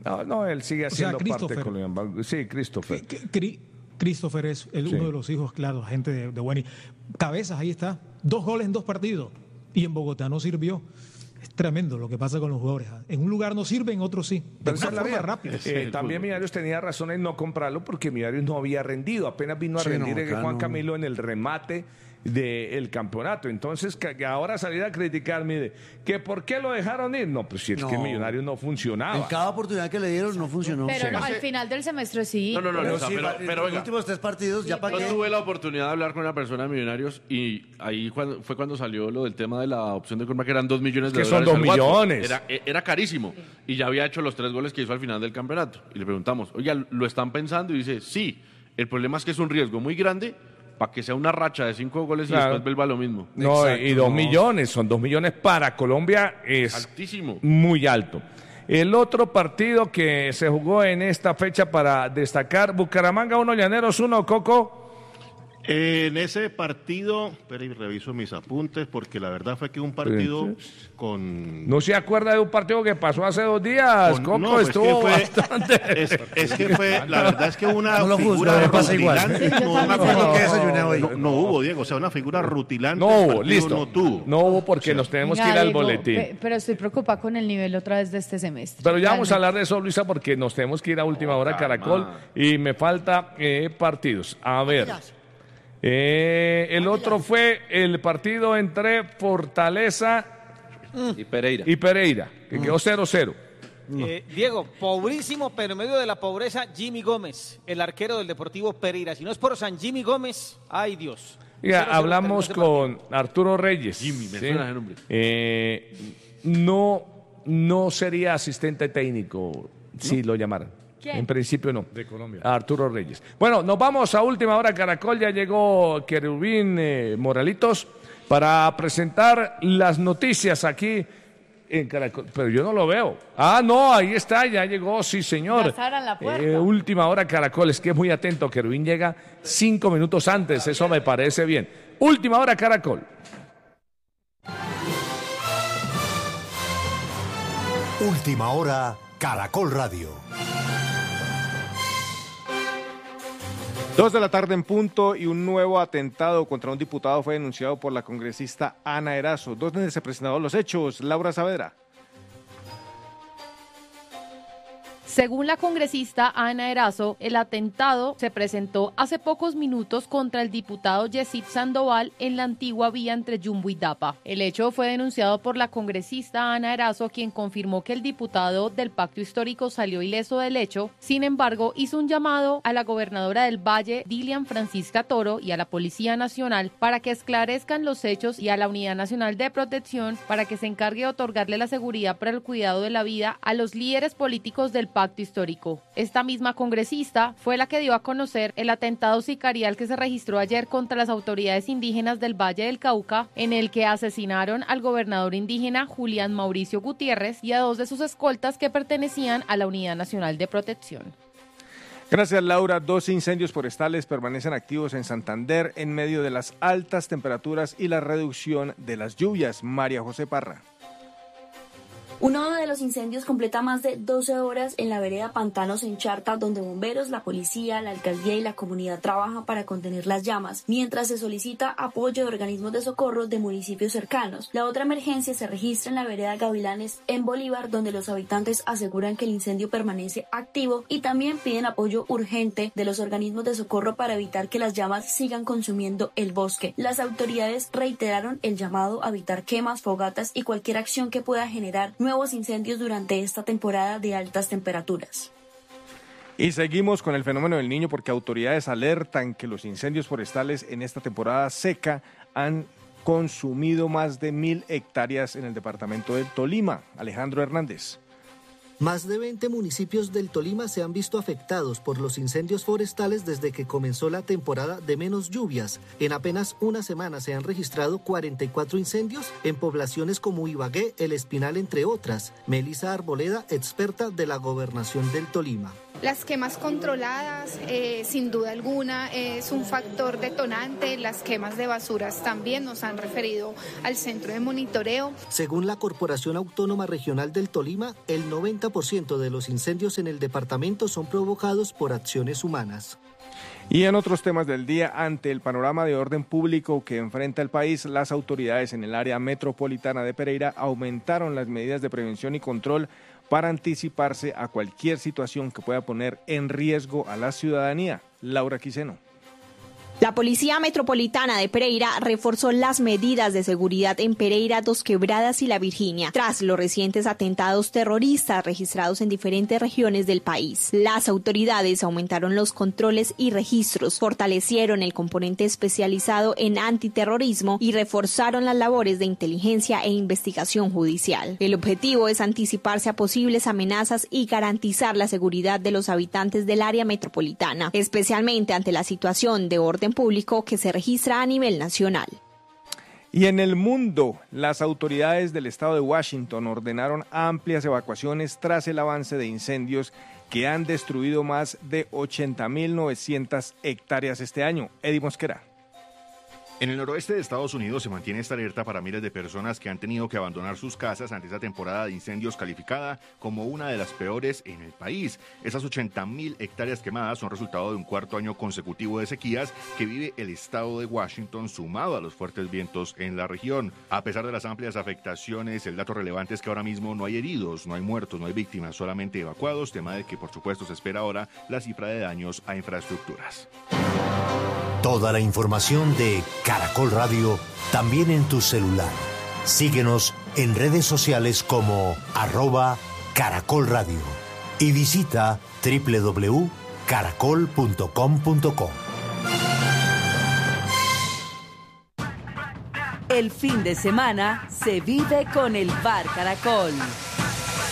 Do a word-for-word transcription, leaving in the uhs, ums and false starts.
No, no, él sigue haciendo o sea, parte de Colombia. Sí, Christopher. Christopher es el, sí. uno de los hijos, claro, gente de, de Bueni. Cabezas, ahí está. Dos goles en dos partidos. Y en Bogotá no sirvió. Es tremendo lo que pasa con los jugadores. En un lugar no sirve, en otro sí. Pero esa es la vida rápida. Eh, también Millonarios tenía razón en no comprarlo porque Millonarios no había rendido. Apenas vino a sí, rendir no, Juan no. Camilo en el remate del campeonato. Entonces, que ahora salir a criticar, mire, que por qué lo dejaron ir. No, pues si es no. que Millonarios no funcionaba. En cada oportunidad que le dieron no funcionó. Pero sí. no, al final del semestre sí. No, no, no, pero, no, sí, pero, pero, pero los últimos tres partidos sí, ya para Yo tuve la oportunidad de hablar con una persona de Millonarios y ahí cuando, fue cuando salió lo del tema de la opción de compra, que eran dos millones de que dólares. Que son dos millones. Era, era carísimo. Sí. Y ya había hecho los tres goles que hizo al final del campeonato. Y le preguntamos, oye, ¿lo están pensando? Y dice, sí. El problema es que es un riesgo muy grande para que sea una racha de cinco goles claro. y después vuelva lo mismo. No, exacto, y dos no. millones, son dos millones para Colombia, es altísimo, muy alto. El otro partido que se jugó en esta fecha para destacar, Bucaramanga uno, Llaneros uno, Coco. En ese partido, pero y reviso mis apuntes, porque la verdad fue que un partido con... ¿No se acuerda de un partido que pasó hace dos días? Con... Coco, no, pues estuvo fue, bastante... Es, es que fue, la verdad es que una no figura rutilante... No, no me acuerdo que desayuné hoy. No, no hubo, Diego, o sea, una figura rutilante... No hubo, listo. No tuvo. No hubo porque o sea, nos tenemos venga, que ir al Diego, boletín. Pe, pero estoy preocupada con el nivel otra vez de este semestre. Pero ya vamos a hablar de eso, Luisa, porque nos tenemos que ir a última hora, Caracol, y me falta eh, partidos. A ver... Eh, el otro fue el partido entre Fortaleza y Pereira, y Pereira que quedó cero cero. Eh, Diego, pobrísimo, pero en medio de la pobreza, Jimmy Gómez, el arquero del Deportivo Pereira. Si no es por San Jimmy Gómez, ay Dios. Ya, hablamos con Arturo Reyes. Jimmy, me ¿sí? suena el nombre. Eh, no, no sería asistente técnico ¿no? si lo llamaran. ¿Quién? En principio no. De Colombia. Arturo Reyes. Bueno, nos vamos a última hora, Caracol. Ya llegó Querubín eh, Moralitos para presentar las noticias aquí en Caracol. Pero yo no lo veo. Ah, no, ahí está, ya llegó, sí, señor. La puerta. Eh, última hora, Caracol. Es que es muy atento. Querubín llega cinco minutos antes. Eso me parece bien. Última hora, Caracol. Última hora, Caracol Radio. Dos de la tarde en punto y un nuevo atentado contra un diputado fue denunciado por la congresista Ana Erazo. ¿Dónde se presentaron los hechos? Laura Saavedra. Según la congresista Ana Erazo, el atentado se presentó hace pocos minutos contra el diputado Yesid Sandoval en la antigua vía entre Yumbo y Dapa. El hecho fue denunciado por la congresista Ana Erazo, quien confirmó que el diputado del Pacto Histórico salió ileso del hecho. Sin embargo, hizo un llamado a la gobernadora del Valle, Dilian Francisca Toro, y a la Policía Nacional para que esclarezcan los hechos y a la Unidad Nacional de Protección para que se encargue de otorgarle la seguridad para el cuidado de la vida a los líderes políticos del Pacto Histórico. Esta misma congresista fue la que dio a conocer el atentado sicarial que se registró ayer contra las autoridades indígenas del Valle del Cauca, en el que asesinaron al gobernador indígena Julián Mauricio Gutiérrez y a dos de sus escoltas que pertenecían a la Unidad Nacional de Protección. Gracias, Laura. Dos incendios forestales permanecen activos en Santander en medio de las altas temperaturas y la reducción de las lluvias. María José Parra. Uno de los incendios completa más de doce horas en la vereda Pantanos en Charta, donde bomberos, la policía, la alcaldía y la comunidad trabajan para contener las llamas, mientras se solicita apoyo de organismos de socorro de municipios cercanos. La otra emergencia se registra en la vereda Gavilanes en Bolívar, donde los habitantes aseguran que el incendio permanece activo y también piden apoyo urgente de los organismos de socorro para evitar que las llamas sigan consumiendo el bosque. Las autoridades reiteraron el llamado a evitar quemas, fogatas y cualquier acción que pueda generar nuevos incendios durante esta temporada de altas temperaturas. Y seguimos con el fenómeno del Niño porque autoridades alertan que los incendios forestales en esta temporada seca han consumido más de mil hectáreas en el departamento del Tolima. Alejandro Hernández. Más de veinte municipios del Tolima se han visto afectados por los incendios forestales desde que comenzó la temporada de menos lluvias. En apenas una semana se han registrado cuarenta y cuatro incendios en poblaciones como Ibagué, El Espinal, entre otras. Melissa Arboleda, experta de la Gobernación del Tolima. Las quemas controladas, eh, sin duda alguna, es un factor detonante. Las quemas de basuras también nos han referido al centro de monitoreo. Según la Corporación Autónoma Regional del Tolima, el noventa por ciento de los incendios en el departamento son provocados por acciones humanas. Y en otros temas del día, ante el panorama de orden público que enfrenta el país, las autoridades en el área metropolitana de Pereira aumentaron las medidas de prevención y control para anticiparse a cualquier situación que pueda poner en riesgo a la ciudadanía. Laura Quiseno. La Policía Metropolitana de Pereira reforzó las medidas de seguridad en Pereira, Dos Quebradas y La Virginia, tras los recientes atentados terroristas registrados en diferentes regiones del país. Las autoridades aumentaron los controles y registros, fortalecieron el componente especializado en antiterrorismo y reforzaron las labores de inteligencia e investigación judicial. El objetivo es anticiparse a posibles amenazas y garantizar la seguridad de los habitantes del área metropolitana, especialmente ante la situación de orden público que se registra a nivel nacional. Y en el mundo, las autoridades del estado de Washington ordenaron amplias evacuaciones tras el avance de incendios que han destruido más de ochenta mil novecientas hectáreas este año. Eddie Mosquera. En el noroeste de Estados Unidos se mantiene esta alerta para miles de personas que han tenido que abandonar sus casas ante esta temporada de incendios calificada como una de las peores en el país. Esas ochenta mil hectáreas quemadas son resultado de un cuarto año consecutivo de sequías que vive el estado de Washington, sumado a los fuertes vientos en la región. A pesar de las amplias afectaciones, el dato relevante es que ahora mismo no hay heridos, no hay muertos, no hay víctimas, solamente evacuados, tema de que por supuesto se espera ahora la cifra de daños a infraestructuras. Toda la información de Caracol Radio también en tu celular. Síguenos en redes sociales como arroba Caracol Radio y visita doble u doble u doble u punto caracol punto com punto co. El fin de semana se vive con el Bar Caracol.